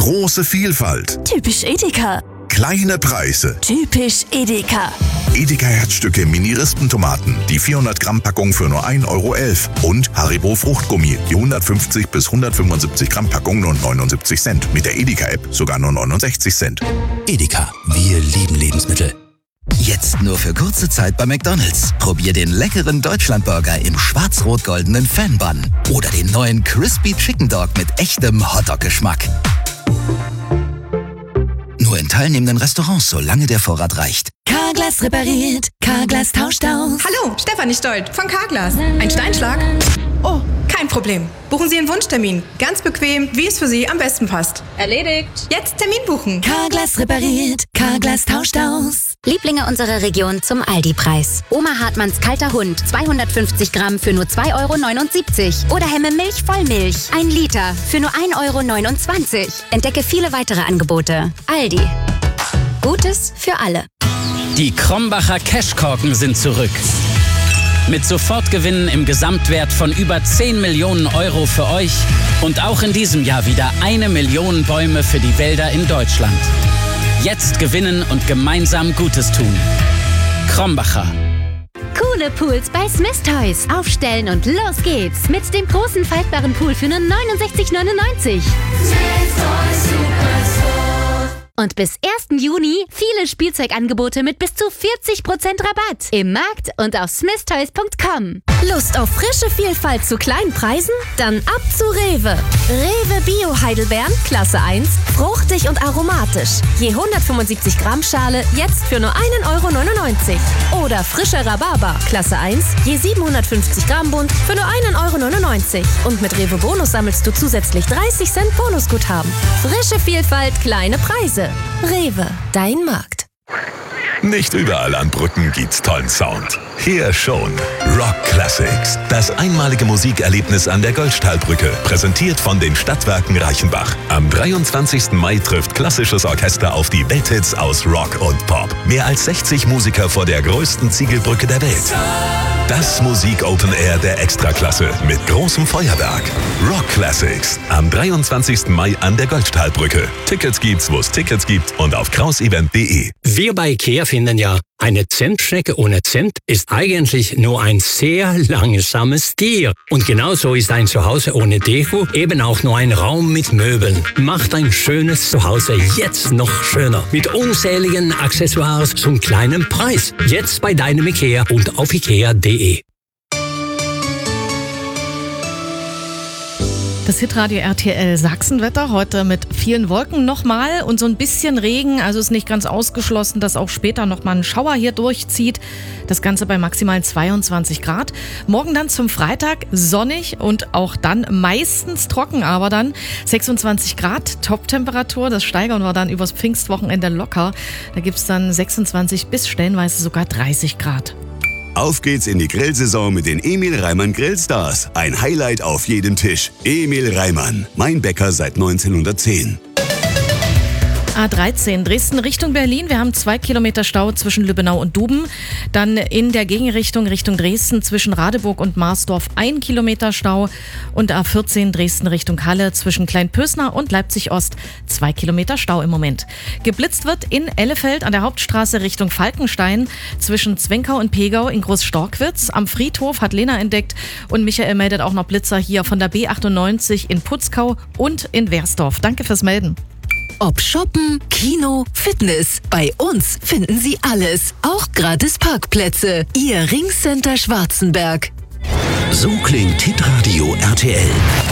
Große Vielfalt. Typisch Edeka. Kleine Preise. Typisch Edeka. Edeka Herzstücke Mini-Rispentomaten, die 400 Gramm Packung für nur 1,11 € und Haribo Fruchtgummi, die 150 bis 175 Gramm Packung nur 79 Cent. Mit der Edeka-App sogar nur 69 Cent. Edeka, wir lieben Lebensmittel. Jetzt nur für kurze Zeit bei McDonald's. Probier den leckeren Deutschlandburger im schwarz-rot-goldenen Fan-Bun oder den neuen Crispy Chicken Dog mit echtem Hotdog-Geschmack. Nur in teilnehmenden Restaurants, solange der Vorrat reicht. Carglass repariert, Carglass tauscht aus. Hallo, Stefanie Stolt von Carglass. Ein Steinschlag? Oh, kein Problem. Buchen Sie einen Wunschtermin. Ganz bequem, wie es für Sie am besten passt. Erledigt. Jetzt Termin buchen. Carglass repariert, Carglass tauscht aus. Lieblinge unserer Region zum Aldi-Preis. Oma Hartmanns kalter Hund, 250 Gramm für nur 2,79 € Oder Hemme Milch Vollmilch, 1 Liter für nur 1,29 €. Entdecke viele weitere Angebote. Aldi. Gutes für alle. Die Krombacher Cashkorken sind zurück. Mit Sofortgewinnen im Gesamtwert von über 10 Millionen € für euch und auch in diesem Jahr wieder 1 Million Bäume für die Wälder in Deutschland. Jetzt gewinnen und gemeinsam Gutes tun. Krombacher. Coole Pools bei Smith Toys. Aufstellen und los geht's. Mit dem großen faltbaren Pool für nur 69,99 €. Und bis 1. Juni viele Spielzeugangebote mit bis zu 40% Rabatt. Im Markt und auf smithtoys.com. Lust auf frische Vielfalt zu kleinen Preisen? Dann ab zu Rewe. Rewe Bio Heidelbeeren, Klasse 1, fruchtig und aromatisch. Je 175 Gramm Schale jetzt für nur 1,99 € Oder frischer Rhabarber, Klasse 1, je 750 Gramm Bund für nur 1,99 € Und mit Rewe Bonus sammelst du zusätzlich 30 Cent Bonusguthaben. Frische Vielfalt, kleine Preise. Rewe, dein Markt. Nicht überall an Brücken gibt's tollen Sound. Hier schon. Rock Classics. Das einmalige Musikerlebnis an der Goldstahlbrücke. Präsentiert von den Stadtwerken Reichenbach. Am 23. Mai trifft klassisches Orchester auf die Welthits aus Rock und Pop. Mehr als 60 Musiker vor der größten Ziegelbrücke der Welt. Das Musik-Open Air der Extraklasse mit großem Feuerwerk. Rock Classics. Am 23. Mai an der Goldstahlbrücke. Tickets gibt's, wo es Tickets gibt und auf krausevent.de. Wir bei IKEA finden ja, eine Zentstrecke ohne Cent ist eigentlich nur ein sehr langsames Tier. Und genauso ist ein Zuhause ohne Deko eben auch nur ein Raum mit Möbeln. Macht ein schönes Zuhause jetzt noch schöner. Mit unzähligen Accessoires zum kleinen Preis. Jetzt bei deinem IKEA und auf ikea.de. Das Hitradio RTL Sachsenwetter heute mit vielen Wolken nochmal und so ein bisschen Regen. Also ist nicht ganz ausgeschlossen, dass auch später nochmal ein Schauer hier durchzieht. Das Ganze bei maximalen 22 Grad. Morgen dann zum Freitag sonnig und auch dann meistens trocken, aber dann 26 Grad Top-Temperatur. Das steigern wir dann übers Pfingstwochenende locker. Da gibt's dann 26 bis stellenweise sogar 30 Grad. Auf geht's in die Grillsaison mit den Emil Reimann Grillstars. Ein Highlight auf jedem Tisch. Emil Reimann, mein Bäcker seit 1910. A13 Dresden Richtung Berlin. Wir haben 2 Kilometer Stau zwischen Lübbenau und Duben. Dann in der Gegenrichtung Richtung Dresden zwischen Radeburg und Marsdorf 1 Kilometer Stau. Und A14 Dresden Richtung Halle zwischen Kleinpösner und Leipzig Ost 2 Kilometer Stau im Moment. Geblitzt wird in Ellefeld an der Hauptstraße Richtung Falkenstein zwischen Zwenkau und Pegau in Großstorkwitz. Am Friedhof hat Lena entdeckt und Michael meldet auch noch Blitzer hier von der B98 in Putzkau und in Wersdorf. Danke fürs Melden. Ob Shoppen, Kino, Fitness. Bei uns finden Sie alles. Auch gratis Parkplätze. Ihr Ringcenter Schwarzenberg. So klingt Hitradio RTL.